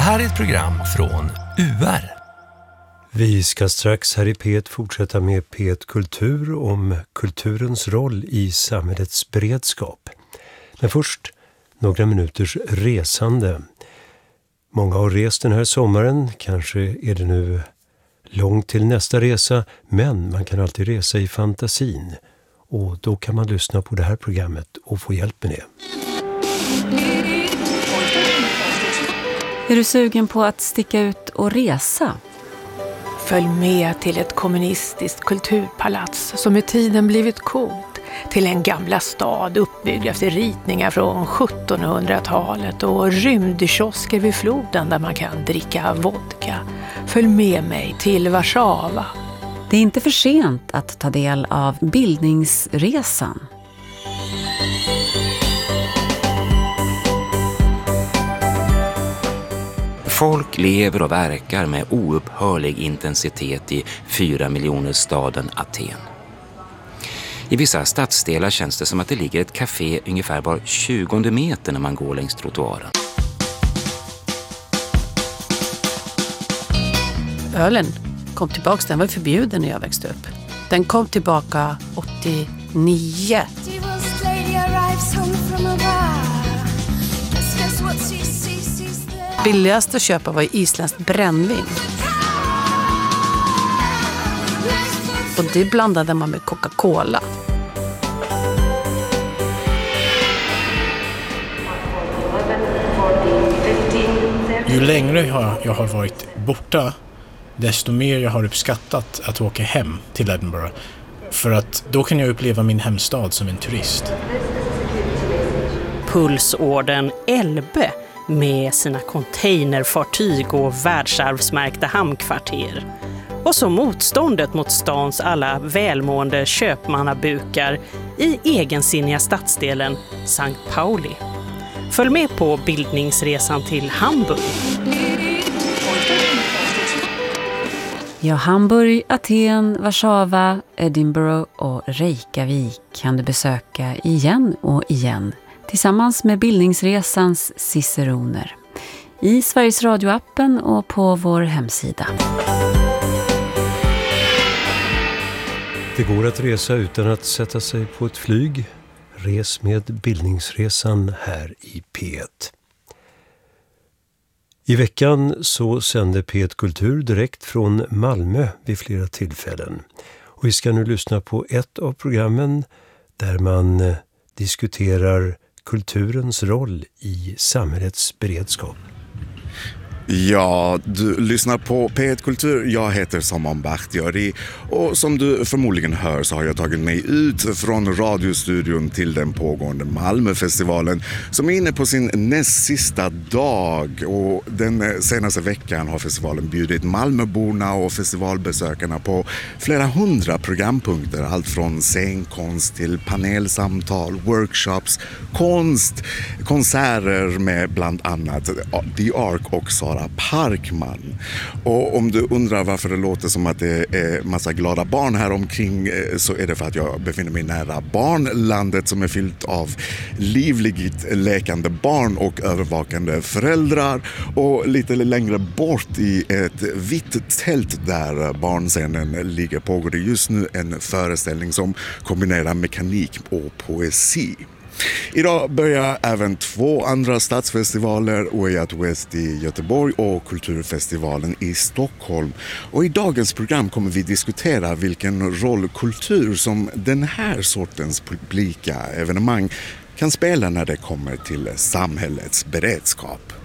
här är ett program från UR. Vi ska strax här i P1 fortsätta med P1 Kultur om kulturens roll i samhällets beredskap. Men först några minuters resande. Många har rest den här sommaren, kanske är det nu långt till nästa resa, men man kan alltid resa i fantasin. Och då kan man lyssna på det här programmet och få hjälp med det. Är du sugen på att sticka ut och resa? Följ med till ett kommunistiskt kulturpalats som med tiden blivit coolt. Till en gamla stad uppbyggd efter ritningar från 1700-talet och rymdkiosker vid floden där man kan dricka vodka. Följ med mig till Warszawa. Det är inte för sent att ta del av bildningsresan. Folk lever och verkar med oupphörlig intensitet i 4 miljoner staden Aten. I vissa stadsdelar känns det som att det ligger ett café ungefär var 20 meter när man går längs trottoaren. Ölen kom tillbaka, den var förbjuden när jag växte upp. Den kom tillbaka 89. Billigast att köpa var isländskt brännvin. Och det blandade man med Coca-Cola. Ju längre jag har varit borta, desto mer jag har uppskattat att åka hem till Edinburgh. För att då kan jag uppleva min hemstad som en turist. Pulsorden Elbe med sina containerfartyg och världsarvsmärkta hamnkvarter. Och så motståndet mot stans alla välmående köpmannabukar i egensinniga stadsdelen Sankt Pauli. Följ med på bildningsresan till Hamburg. Ja, Hamburg, Aten, Warszawa, Edinburgh och Reykjavik kan du besöka igen och igen tillsammans med bildningsresans ciceroner i Sveriges radioappen och på vår hemsida. Det går att resa utan att sätta sig på ett flyg. Res med bildningsresan här i P1. I veckan så sände P1 Kultur direkt från Malmö vid flera tillfällen. Och vi ska nu lyssna på ett av programmen där man diskuterar kulturens roll i samhällets beredskap. Ja, du lyssnar på P1 Kultur. Jag heter Saman Bakhtiari och som du förmodligen hör så har jag tagit mig ut från radiostudion till den pågående Malmöfestivalen som är inne på sin näst sista dag, och den senaste veckan har festivalen bjudit Malmöborna och festivalbesökarna på flera 100 programpunkter, allt från scenkonst till panelsamtal, workshops, konst, konserter med bland annat The Ark och Sara Parkman. Och om du undrar varför det låter som att det är massa glada barn här omkring, så är det för att jag befinner mig nära barnlandet som är fyllt av livligt lekande barn och övervakande föräldrar, och lite längre bort i ett vitt tält där barnscenen ligger pågår det just nu en föreställning som kombinerar mekanik och poesi. Idag börjar även 2 andra stadsfestivaler, Way Out West i Göteborg och Kulturfestivalen i Stockholm. Och i dagens program kommer vi diskutera vilken roll kultur som den här sortens publika evenemang kan spela när det kommer till samhällets beredskap.